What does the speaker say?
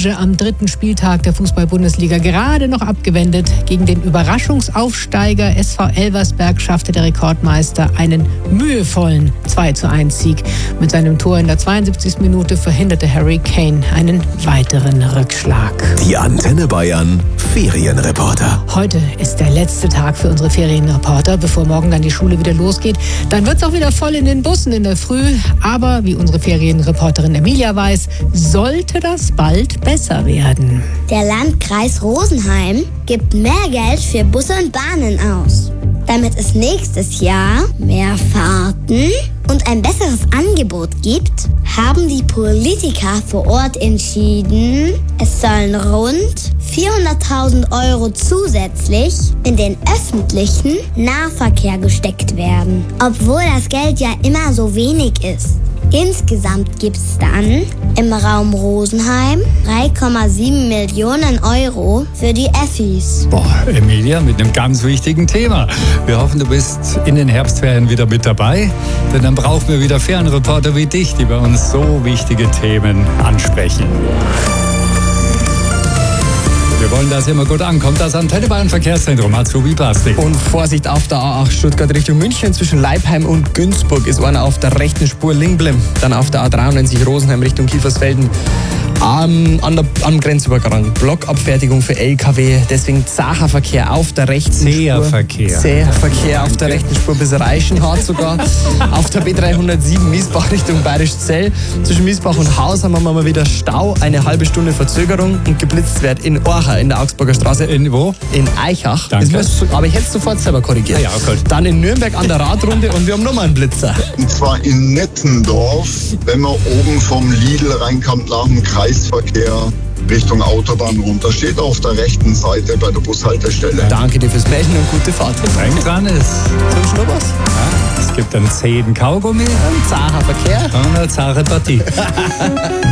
Branche am 3. Spieltag der Fußball-Bundesliga gerade noch abgewendet. Gegen den Überraschungsaufsteiger SV Elversberg schaffte der Rekordmeister einen mühevollen 2:1-Sieg. Mit seinem Tor in der 72. Minute verhinderte Harry Kane einen weiteren Rückschlag. Die Antenne Bayern Ferienreporter. Heute ist der letzte Tag für unsere Ferienreporter, bevor morgen dann die Schule wieder losgeht. Dann wird es auch wieder voll in den Bussen in der Früh. Aber wie unsere Ferienreporterin Emilia weiß, sollte das bald besser werden. Der Landkreis Rosenheim gibt mehr Geld für Busse und Bahnen aus. Damit es nächstes Jahr mehr Fahrten und ein besseres Angebot gibt, haben die Politiker vor Ort entschieden, es sollen rund 400.000 € zusätzlich in den öffentlichen Nahverkehr gesteckt werden. Obwohl das Geld ja immer so wenig ist. Insgesamt gibt es dann im Raum Rosenheim 3,7 Millionen € für die Öffis. Boah, Emilia, mit einem ganz wichtigen Thema. Wir hoffen, du bist in den Herbstferien wieder mit dabei, denn dann brauchen wir wieder Ferienreporter wie dich, die bei uns so wichtige Themen ansprechen. Wir wollen, dass immer gut ankommt. Das Antenne Bayern Verkehrszentrum hat so wie Plastik. Und Vorsicht auf der A8 Stuttgart Richtung München. Zwischen Leipheim und Günzburg ist einer auf der rechten Spur liegen geblieben. Dann auf der A93 Rosenheim Richtung Kiefersfelden. Am Grenzübergang. Blockabfertigung für LKW. Deswegen zäher Verkehr auf der rechten Spur. Zäher Verkehr auf der rechten Spur bis Reichenhardt sogar. Auf der B307 Miesbach Richtung Bayerisch Zell. Zwischen Miesbach und Haus haben wir mal wieder Stau. Eine halbe Stunde Verzögerung. Und geblitzt wird in Orcha in der Augsburger Straße. In wo? In Eichach. Danke. Aber ich hätte es sofort selber korrigiert. Ja, gut. Dann in Nürnberg an der Radrunde und wir haben nochmal einen Blitzer. Und zwar in Nettendorf, wenn man oben vom Lidl reinkommt nach dem Kreisverkehr Richtung Autobahn runter. Steht auf der rechten Seite bei der Bushaltestelle. Danke dir fürs Melden und gute Fahrt. Denk dran ist. Sonst noch was? Ja, es gibt einen zähen Kaugummi Zäher Verkehr. und eine zahre Partie.